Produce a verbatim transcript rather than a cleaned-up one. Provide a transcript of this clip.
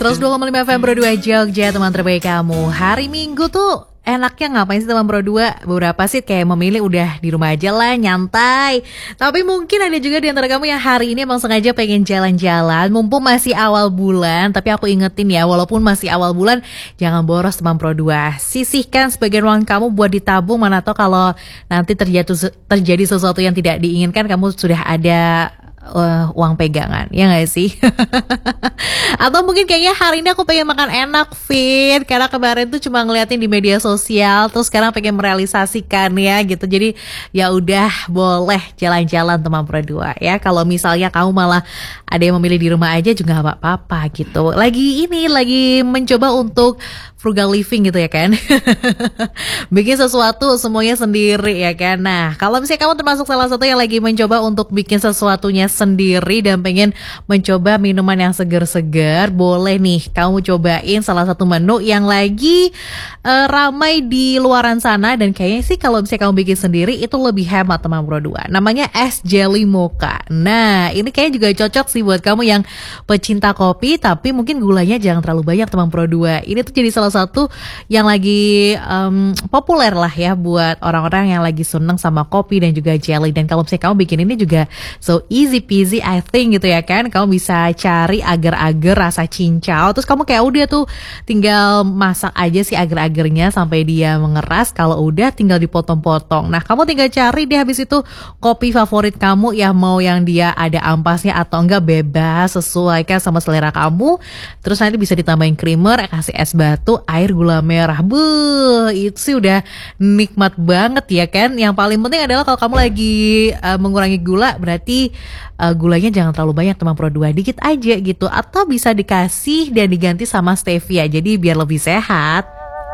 seratus dua koma lima F M Pro dua Jogja, teman terbaik kamu. Hari Minggu tuh enaknya ngapain sih teman Pro dua? Beberapa sih kayak memilih udah di rumah aja lah, nyantai. Tapi mungkin ada juga di antara kamu yang hari ini emang sengaja pengen jalan-jalan, mumpung masih awal bulan. Tapi aku ingetin ya, walaupun masih awal bulan, jangan boros teman Pro dua. Sisihkan sebagian uang kamu buat ditabung, mana tau kalau nanti terjatuh, terjadi sesuatu yang tidak diinginkan, kamu sudah ada Uh, uang pegangan, ya gak sih? Atau mungkin kayaknya hari ini aku pengen makan enak, fit, karena kemarin tuh cuma ngeliatin di media sosial, terus sekarang pengen merealisasikan ya gitu. Jadi ya udah, boleh jalan-jalan teman Pro dua ya. Kalau misalnya kamu malah ada yang memilih di rumah aja juga gak apa-apa gitu. Lagi ini, lagi mencoba untuk frugal living gitu ya kan. Bikin sesuatu semuanya sendiri ya kan. Nah, kalau misalnya kamu termasuk salah satu yang lagi mencoba untuk bikin sesuatunya sendiri dan pengen mencoba minuman yang segar-segar, boleh nih kamu cobain salah satu menu yang lagi uh, ramai di luaran sana. Dan kayaknya sih kalau misalnya kamu bikin sendiri itu lebih hemat teman Pro dua. Namanya es jelly mocha. Nah, ini kayaknya juga cocok sih buat kamu yang pecinta kopi, tapi mungkin gulanya jangan terlalu banyak teman Pro dua. Ini tuh jadi salah satu yang lagi um, populer lah ya buat orang-orang yang lagi seneng sama kopi dan juga jelly. Dan kalau misalnya kamu bikin ini juga so easy peasy I think gitu ya kan. Kamu bisa cari agar-agar rasa cincau, terus kamu kayak udah tuh tinggal masak aja si agar-agarnya sampai dia mengeras. Kalau udah tinggal dipotong-potong. Nah, kamu tinggal cari deh habis itu kopi favorit kamu, ya mau yang dia ada ampasnya atau enggak, bebas, sesuaikan sama selera kamu. Terus nanti bisa ditambahin creamer, kasih es batu, air, gula merah. Buh, itu sih udah nikmat banget ya kan. Yang paling penting adalah kalau kamu lagi uh, mengurangi gula, berarti uh, gulanya jangan terlalu banyak teman Pro dua, dikit aja gitu. Atau bisa dikasih dan diganti sama stevia, jadi biar lebih sehat.